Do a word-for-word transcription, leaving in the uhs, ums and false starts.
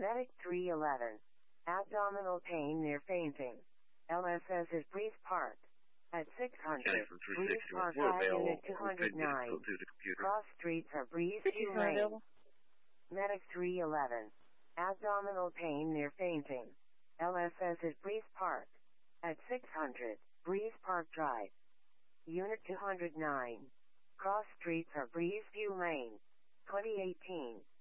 Medic three eleven. Abdominal pain near fainting. L S S is Breeze Park. At six hundred, Breeze Park Drive, Unit two hundred nine. Cross streets are Breeze View Lane. Medic three eleven. Abdominal pain near fainting. L S S is Breeze Park. At six hundred, Breeze Park Drive. Unit two hundred nine. Cross streets are Breeze View Lane. twenty eighteen.